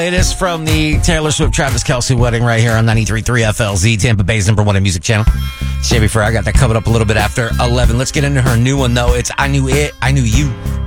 It is from the Taylor Swift Travis Kelce wedding right here on 93.3 FLZ, Tampa Bay's #1 in music channel. Shavy Fair, I got that covered up a little bit after 11. Let's get into her new one, though. It's I Knew It, I Knew You.